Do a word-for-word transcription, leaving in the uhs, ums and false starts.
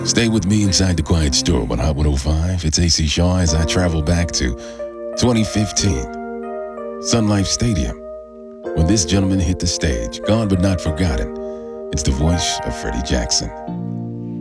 Stay with me inside the Quiet Storm on Hot one oh five. It's A C Shaw as I travel back to twenty fifteen, Sun Life Stadium, when this gentleman hit the stage, gone but not forgotten. It's the voice of Freddie Jackson.